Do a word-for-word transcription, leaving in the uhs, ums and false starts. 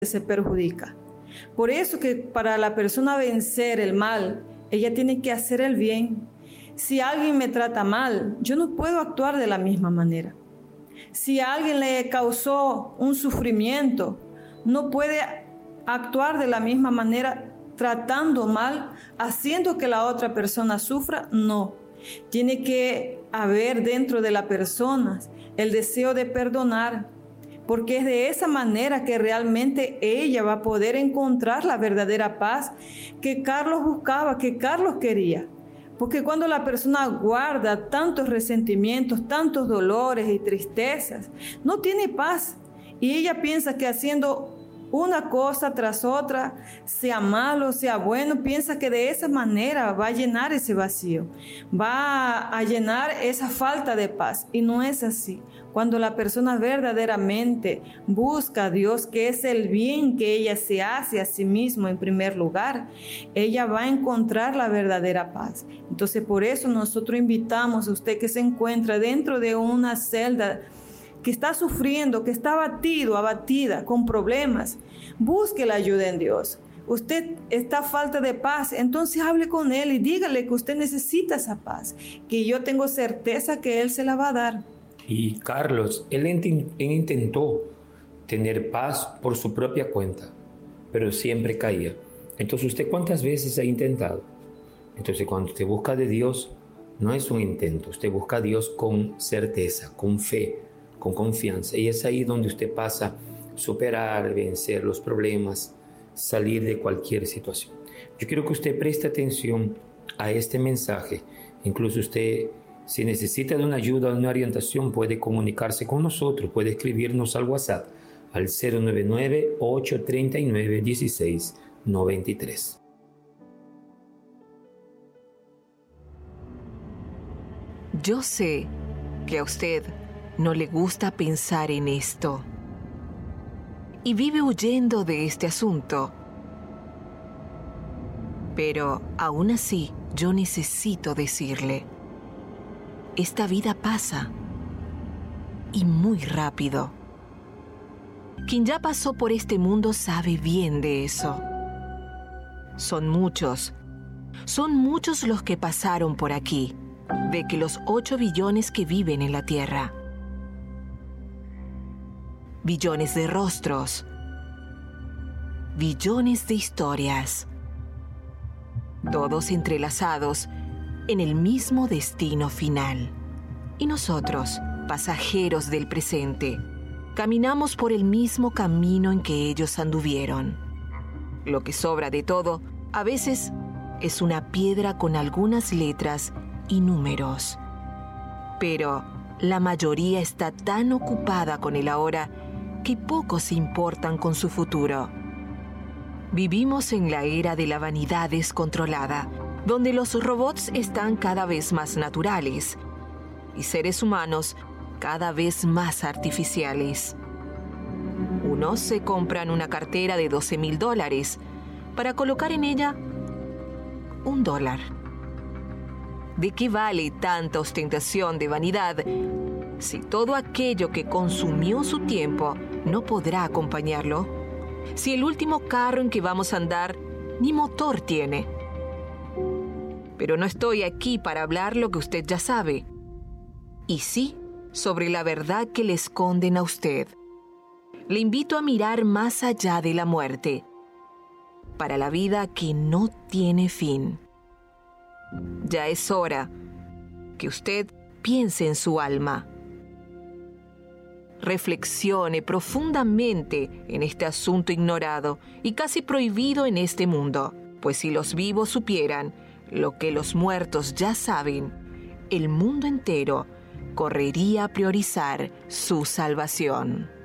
se perjudica. Por eso que para la persona vencer el mal, ella tiene que hacer el bien. Si alguien me trata mal, yo no puedo actuar de la misma manera. Si a alguien le causó un sufrimiento, no puede actuar de la misma manera tratando mal, haciendo que la otra persona sufra, no. Tiene que haber dentro de la persona el deseo de perdonar, porque es de esa manera que realmente ella va a poder encontrar la verdadera paz que Carlos buscaba, que Carlos quería. Porque cuando la persona guarda tantos resentimientos, tantos dolores y tristezas, no tiene paz. Y ella piensa que haciendo una cosa tras otra, sea malo, sea bueno, piensa que de esa manera va a llenar ese vacío, va a llenar esa falta de paz. Y no es así. Cuando la persona verdaderamente busca a Dios, que es el bien que ella se hace a sí misma en primer lugar, ella va a encontrar la verdadera paz. Entonces, por eso nosotros invitamos a usted que se encuentra dentro de una celda, que está sufriendo, que está abatido, abatida, con problemas, busque la ayuda en Dios. Usted está a falta de paz, entonces hable con Él y dígale que usted necesita esa paz, que yo tengo certeza que Él se la va a dar. Y Carlos, él intentó tener paz por su propia cuenta, pero siempre caía. Entonces, ¿usted cuántas veces ha intentado? Entonces, cuando usted busca de Dios, no es un intento, usted busca a Dios con certeza, con fe, con confianza. Y es ahí donde usted pasa a superar, vencer los problemas, salir de cualquier situación. Yo quiero que usted preste atención a este mensaje. Incluso usted, si necesita de una ayuda o una orientación, puede comunicarse con nosotros, puede escribirnos al WhatsApp al cero nueve nueve, ocho tres nueve, uno seis nueve tres. Yo sé que a usted no le gusta pensar en esto y vive huyendo de este asunto. Pero aún así, yo necesito decirle, esta vida pasa y muy rápido. Quien ya pasó por este mundo sabe bien de eso. Son muchos, son muchos los que pasaron por aquí, de que los ocho billones que viven en la Tierra. Billones de rostros, billones de historias, todos entrelazados en el mismo destino final. Y nosotros, pasajeros del presente, caminamos por el mismo camino en que ellos anduvieron. Lo que sobra de todo, a veces, es una piedra con algunas letras y números. Pero la mayoría está tan ocupada con el ahora que pocos se importan con su futuro. Vivimos en la era de la vanidad descontrolada, donde los robots están cada vez más naturales y seres humanos cada vez más artificiales. Unos se compran una cartera de doce mil dólares para colocar en ella un dólar. ¿De qué vale tanta ostentación de vanidad si todo aquello que consumió su tiempo no podrá acompañarlo? Si el último carro en que vamos a andar ni motor tiene. Pero no estoy aquí para hablar lo que usted ya sabe. Y sí, sobre la verdad que le esconden a usted. Le invito a mirar más allá de la muerte, para la vida que no tiene fin. Ya es hora que usted piense en su alma. Reflexione profundamente en este asunto ignorado y casi prohibido en este mundo, pues si los vivos supieran lo que los muertos ya saben, el mundo entero correría a priorizar su salvación.